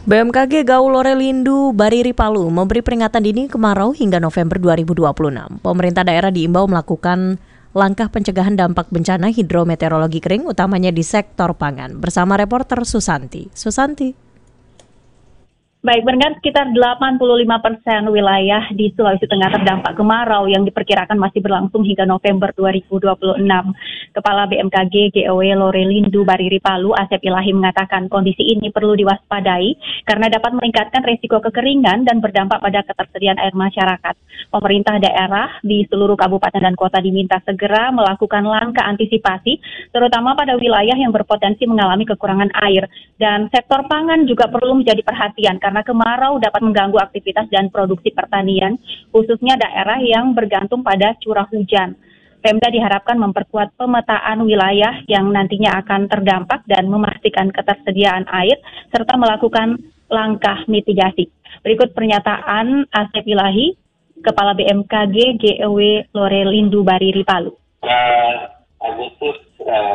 BMKG Gau Lorelindu Bariri Palu memberi peringatan dini kemarau hingga November 2026. Pemerintah daerah diimbau melakukan langkah pencegahan dampak bencana hidrometeorologi kering, utamanya di sektor pangan. Bersama reporter Susanti. Baik, pendengar, sekitar 85% wilayah di Sulawesi Tengah terdampak kemarau yang diperkirakan masih berlangsung hingga November 2026. Kepala BMKG GOW Lorelindu Bariri Palu, Asep Ilahi, mengatakan kondisi ini perlu diwaspadai karena dapat meningkatkan risiko kekeringan dan berdampak pada ketersediaan air masyarakat. Pemerintah daerah di seluruh kabupaten dan kota diminta segera melakukan langkah antisipasi, terutama pada wilayah yang berpotensi mengalami kekurangan air. Dan sektor pangan juga perlu menjadi perhatian karena kemarau dapat mengganggu aktivitas dan produksi pertanian, khususnya daerah yang bergantung pada curah hujan. Pemda diharapkan memperkuat pemetaan wilayah yang nantinya akan terdampak dan memastikan ketersediaan air, serta melakukan langkah mitigasi. Berikut pernyataan Asep Ilahi, Kepala BMKG GOW Lorelindu Bariri Palu. Agustus